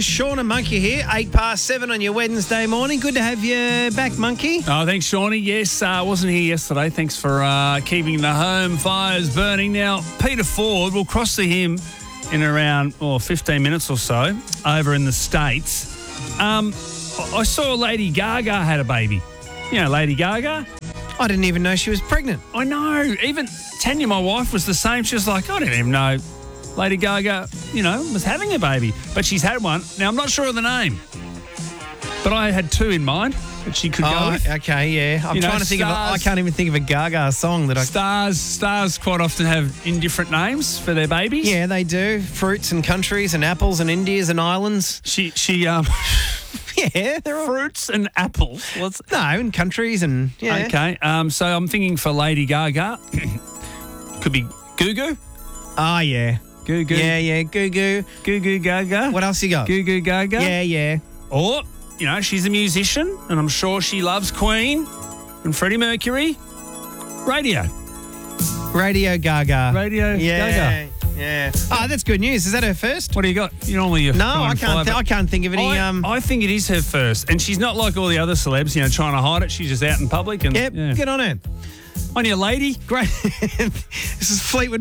Sean and Monkey here, 7:08 on your Wednesday morning. Good to have you back, Monkey. Oh, thanks, Shawnee. Yes, I wasn't here yesterday. Thanks for keeping the home fires burning. Now, Peter Ford, we'll cross to him in around 15 minutes or so over in the States. I saw Lady Gaga had a baby. You know, Lady Gaga? I didn't even know she was pregnant. I know. Even Tanya, my wife, was the same. She was like, I didn't even know Lady Gaga, was having a baby. But she's had one. Now, I'm not sure of the name. But I had two in mind that she could go with. Okay, yeah. I'm trying to think I can't even think of a Gaga song that I... Stars quite often have indifferent names for their babies. Yeah, they do. Fruits and countries and apples and Indias and islands. She Yeah, they're all... Fruits and apples. No, and countries and... Yeah. Okay, so I'm thinking for Lady Gaga, could be Goo Goo. Oh, yeah. Goo Goo. Yeah, Goo Goo. Goo Goo Gaga. What else you got? Goo Goo Gaga. Yeah. Or, she's a musician and I'm sure she loves Queen and Freddie Mercury. Radio Gaga. Gaga. Yeah. Oh, that's good news. Is that her first? What do you got? I can't think of any. I think it is her first. And she's not like all the other celebs, trying to hide it. She's just out in public. And, Yep, good on her. On your lady. Great. This is Fleetwood